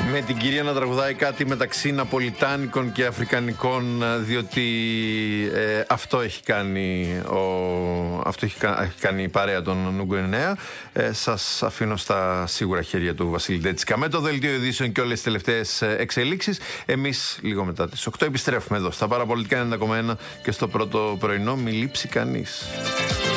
Με την κυρία να τραγουδάει κάτι μεταξύ ναπολιτάνικων και αφρικανικών, διότι αυτό έχει κάνει έχει κάνει η παρέα των Νούγκο 9. Σας αφήνω στα σίγουρα χέρια του Βασίλη Ντέτσικα με το δελτίο ειδήσεων και όλες τις τελευταίες εξελίξεις. Εμείς λίγο μετά τις 8 επιστρέφουμε εδώ στα Παραπολιτικά 90,1 και στο πρώτο πρωινό. Μη λείψει κανείς.